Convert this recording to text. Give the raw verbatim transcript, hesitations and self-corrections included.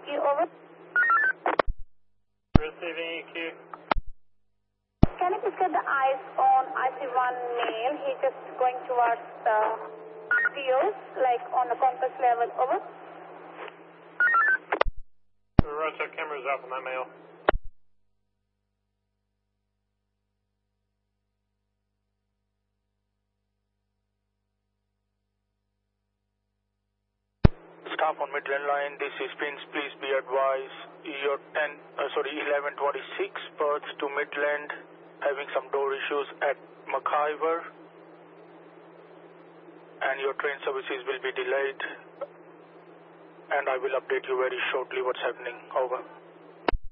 Q, over. Receiving E Q. Can you please get the eyes on I C one male? He's just going towards the field, like on the compass level, over. Roger, cameras up on that male. Staff on Midland line, this is Prince. Please be advised, your ten, uh, sorry, eleven twenty-six Perth to Midland, having some door issues at McIver, and your train services will be delayed, and I will update you very shortly what's happening. Over.